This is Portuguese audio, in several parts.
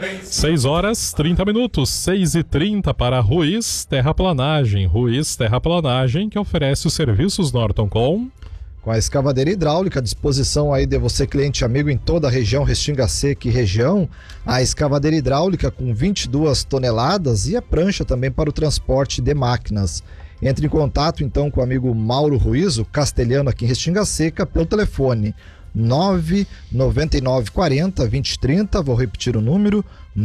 6 horas 30 minutos, 6h30 para Ruiz Terraplanagem. Ruiz Terraplanagem, que oferece os serviços Norton com a escavadeira hidráulica à disposição aí de você, cliente amigo, em toda a região Restinga Seca e região. A escavadeira hidráulica com 22 toneladas e a prancha também para o transporte de máquinas. Entre em contato então com o amigo Mauro Ruiz, o castelhano aqui em Restinga Seca, pelo telefone 99940-2030, vou repetir o número,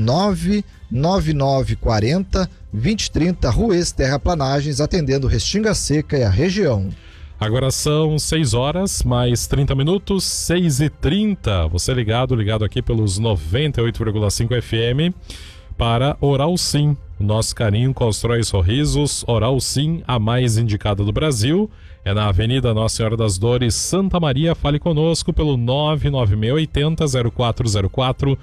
99940-2030, Ruiz Terraplanagens, atendendo Restinga Seca e a região. Agora são 6 horas mais 30 minutos, 6h30. Você ligado aqui pelos 98,5 FM para Oral Sim. O nosso carinho constrói sorrisos. Oral Sim, a mais indicada do Brasil. É na Avenida Nossa Senhora das Dores, Santa Maria. Fale conosco pelo 99680-0404,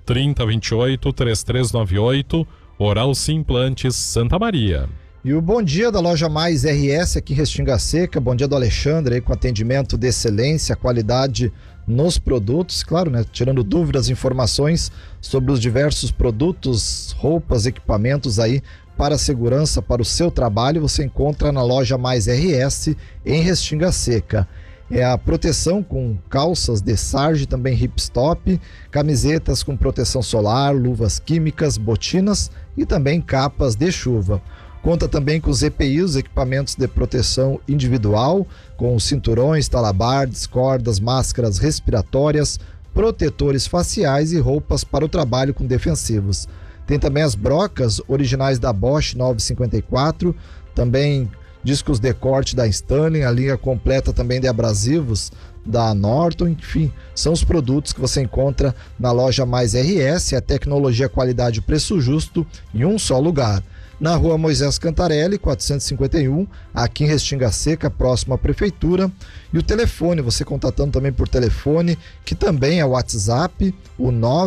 3028-3398. Oral Sim Implantes, Santa Maria. E o bom dia da Loja Mais RS aqui em Restinga Seca, bom dia do Alexandre aí com atendimento de excelência, qualidade nos produtos, claro, né? Tirando dúvidas, informações sobre os diversos produtos, roupas, equipamentos aí para a segurança, para o seu trabalho, você encontra na Loja Mais RS em Restinga Seca. É a proteção com calças de sarge, também hipstop, camisetas com proteção solar, luvas químicas, botinas e também capas de chuva. Conta também com os EPIs, equipamentos de proteção individual, com cinturões, talabardes, cordas, máscaras respiratórias, protetores faciais e roupas para o trabalho com defensivos. Tem também as brocas originais da Bosch 954, também discos de corte da Stanley, a linha completa também de abrasivos da Norton, enfim, são os produtos que você encontra na Loja Mais RS, a tecnologia, qualidade e preço justo em um só lugar. Na Rua Moisés Cantarelli, 451, aqui em Restinga Seca, próximo à Prefeitura. E o telefone, você contatando também por telefone, que também é o WhatsApp, o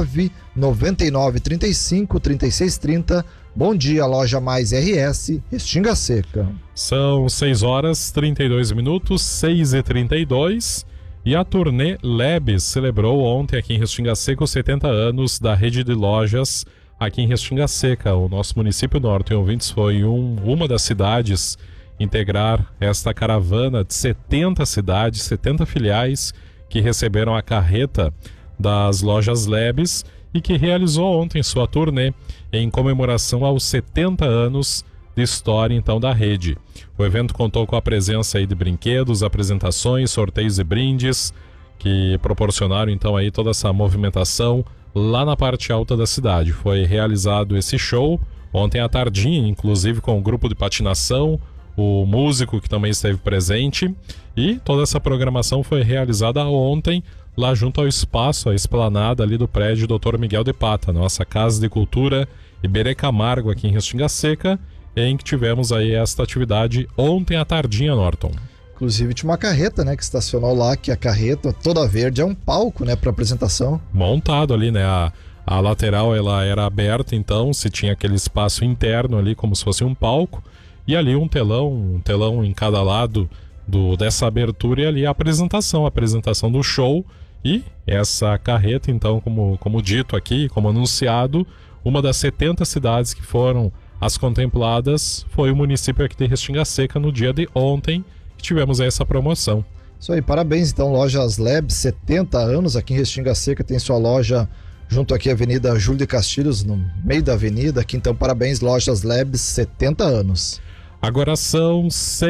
99935-3630. Bom dia, Loja Mais RS, Restinga Seca. São 6 horas 32 minutos, 6h32. E a turnê Lebes celebrou ontem aqui em Restinga Seca os 70 anos da rede de lojas aqui em Restinga Seca. O nosso município Norton Ouvintes foi uma das cidades integrar esta caravana de 70 cidades, 70 filiais que receberam a carreta das lojas Lebes e que realizou ontem sua turnê em comemoração aos 70 anos de história então da rede. O evento contou com a presença aí de brinquedos, apresentações, sorteios e brindes que proporcionaram então aí toda essa movimentação lá na parte alta da cidade. Foi realizado esse show ontem à tardinha, inclusive com o grupo de patinação, o músico que também esteve presente, e toda essa programação foi realizada ontem lá junto ao espaço, a esplanada ali do prédio Dr. Miguel de Pata, nossa Casa de Cultura Iberê Camargo aqui em Restinga Seca, em que tivemos aí esta atividade ontem à tardinha, Norton. Inclusive tinha uma carreta, né, que estacionou lá, que a carreta toda verde é um palco, né, para apresentação. Montado ali, né, a lateral ela era aberta, então se tinha aquele espaço interno ali como se fosse um palco, e ali um telão em cada lado dessa abertura, e ali a apresentação do show. E essa carreta, então, como dito aqui, como anunciado, uma das 70 cidades que foram as contempladas foi o município aqui de Restinga Seca no dia de ontem. Tivemos essa promoção. Isso aí, parabéns então, Lojas Lebes, 70 anos aqui em Restinga Seca, tem sua loja junto aqui à Avenida Júlio de Castilhos, no meio da avenida aqui, então parabéns, Lojas Lebes, 70 anos. Agora são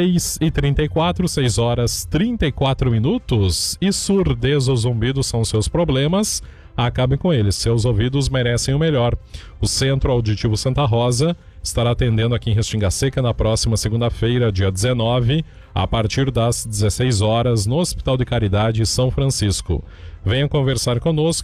6h34, 6 horas 34 minutos, e surdez ou zumbido são seus problemas, acabem com eles, seus ouvidos merecem o melhor. O Centro Auditivo Santa Rosa estará atendendo aqui em Restinga Seca na próxima segunda-feira, dia 19, a partir das 16 horas, no Hospital de Caridade São Francisco. Venham conversar conosco